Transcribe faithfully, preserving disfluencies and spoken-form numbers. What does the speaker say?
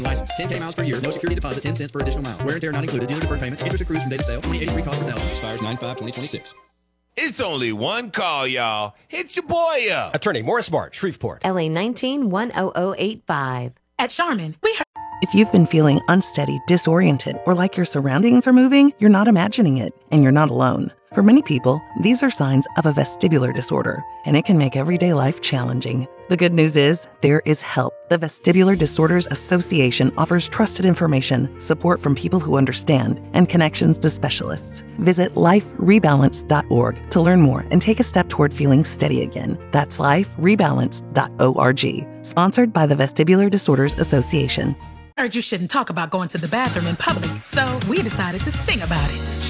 License ten K miles per year. No security deposit. ten cents per additional mile. Wear and tear not included. Dealer deferred payments. Interest accrues from date of sale. twenty eighty-three cost per thousand. Expires nine five twenty twenty-six. It's only one call, y'all. Hit your boy up. Attorney Morris Bart, Shreveport. L A nineteen one oh oh eight five. At Charmin, we heard. If you've been feeling unsteady, disoriented, or like your surroundings are moving, you're not imagining it, and you're not alone. For many people, these are signs of a vestibular disorder, and it can make everyday life challenging. The good news is, there is help. The Vestibular Disorders Association offers trusted information, support from people who understand, and connections to specialists. Visit life rebalance dot org to learn more and take a step toward feeling steady again. That's life rebalance dot org. Sponsored by the Vestibular Disorders Association. Heard you shouldn't talk about going to the bathroom in public, so we decided to sing about it.